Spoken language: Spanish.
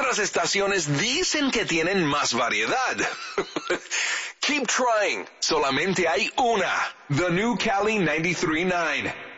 otras estaciones dicen que tienen más variedad. Keep trying. Solamente hay una. The New Cali 93.9.